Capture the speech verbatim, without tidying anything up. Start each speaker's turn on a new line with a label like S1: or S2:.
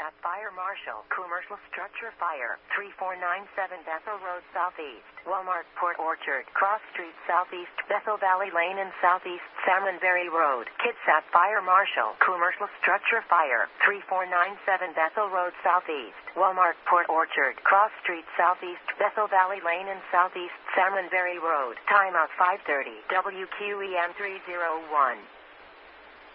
S1: Kitsap Fire Marshall. Commercial structure fire. three four nine seven Bethel Road Southeast. Walmart Port Orchard. Cross Street Southeast. Bethel Valley Lane and Southeast. Salmonberry Road. Kitsap Fire Marshall. Commercial structure fire. three four nine seven Bethel Road Southeast. Walmart Port Orchard. Cross Street Southeast. Bethel Valley Lane and Southeast. Salmonberry Road. Timeout five thirty. W Q E M three oh one.